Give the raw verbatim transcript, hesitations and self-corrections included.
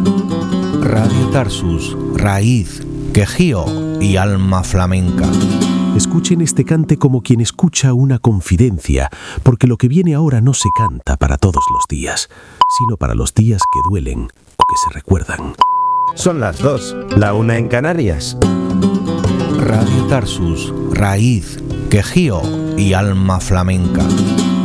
Radio Tarsus, raíz, quejío y alma flamenca. Escuchen este cante como quien escucha una confidencia, porque lo que viene ahora no se canta para todos los días, sino para los días que duelen o que se recuerdan. Son las dos, la una en Canarias. Radio Tarsus, raíz, quejío y alma flamenca.